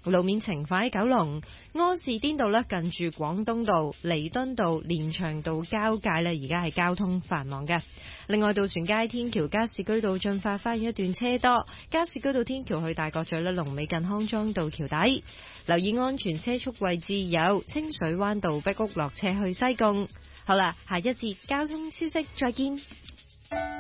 路面情況喺九龍柯士甸道咧，近住廣東道、彌敦道、連翔道交界咧，而家係交通繁忙嘅。另外，渡船街天橋加士居道進發花園一段車多，加士居道天橋去大角咀咧，龍尾近康莊道橋底。留意安全車速位置有清水灣道壁屋落車去西貢。好啦，下一節交通消息再見。